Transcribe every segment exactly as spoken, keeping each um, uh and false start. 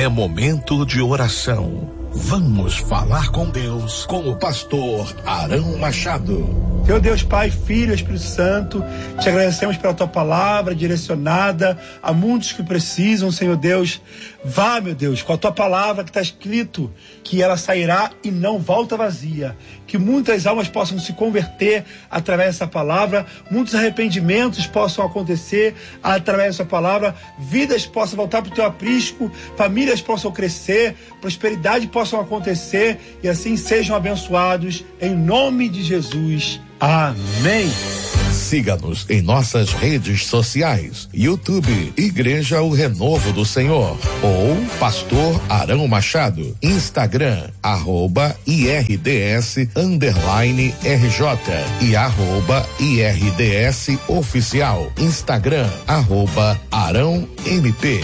É momento de oração. Vamos falar com Deus com o pastor Arão Machado. Teu Deus, Pai, Filho, Espírito Santo, te agradecemos pela tua palavra direcionada a muitos que precisam, Senhor Deus. Vá, meu Deus, com a tua palavra que está escrito que ela sairá e não volta vazia. Que muitas almas possam se converter através dessa palavra, muitos arrependimentos possam acontecer através dessa palavra, vidas possam voltar para o teu aprisco, famílias possam crescer, prosperidade possam acontecer e assim sejam abençoados em nome de Jesus. Amém. Siga-nos em nossas redes sociais, YouTube, Igreja O Renovo do Senhor, ou Pastor Arão Machado, Instagram, arroba IRDS, underline RJ e arroba IRDS Oficial, Instagram, arroba Arão M P.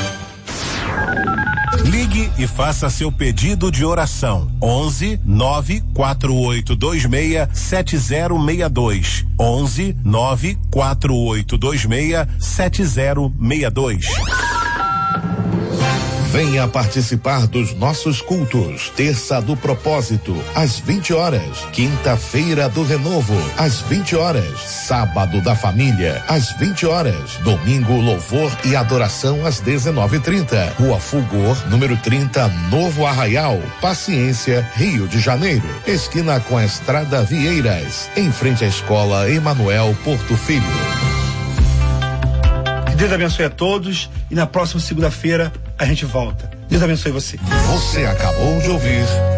Ligue e faça seu pedido de oração. onze nove quatro oito dois seis sete zero seis dois. onze nove quatro oito dois seis sete zero seis dois. Venha participar dos nossos cultos. Terça do Propósito, às vinte horas. Quinta-feira do Renovo, às vinte horas. Sábado da Família, às vinte horas. Domingo, Louvor e Adoração, às dezenove e trinta. Rua Fulgor, número trinta, Novo Arraial, Paciência, Rio de Janeiro. Esquina com a Estrada Vieiras, em frente à Escola Emanuel Porto Filho. Que Deus abençoe a todos e na próxima segunda-feira a gente volta. Deus abençoe você. Você acabou de ouvir